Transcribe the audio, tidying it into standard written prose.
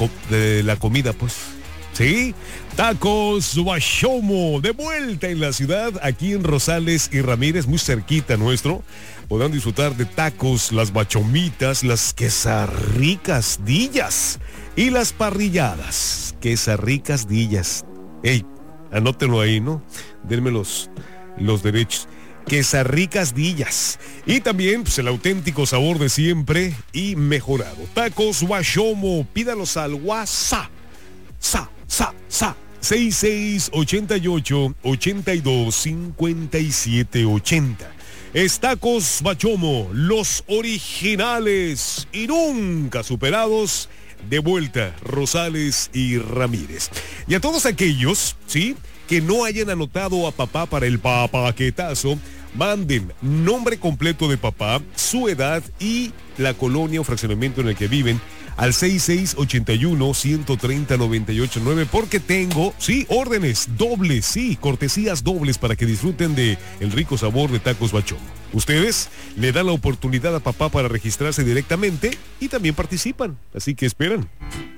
de la comida, pues. Sí, Tacos Bachomo, de vuelta en la ciudad, aquí en Rosales y Ramírez, muy cerquita nuestro. Podrán disfrutar de tacos, las bachomitas, las quesarricasdillas y las parrilladas. Quesarricasdillas. Ey, anótenlo ahí, ¿no? Denme los derechos. Quesarricasdillas. Y también pues, el auténtico sabor de siempre y mejorado. Tacos Bachomo, pídalos al WhatsApp. 6688-825780. Es Tacos Bachomo, los originales y nunca superados. De vuelta, Rosales y Ramírez. Y a todos aquellos, ¿sí?, que no hayan anotado a papá para el paquetazo, manden nombre completo de papá, su edad y la colonia o fraccionamiento en el que viven al 6681-130-989, porque tengo, sí, órdenes dobles, sí, cortesías dobles para que disfruten de el rico sabor de Tacos Bachomo. Ustedes le dan la oportunidad a papá para registrarse directamente y también participan, así que esperan.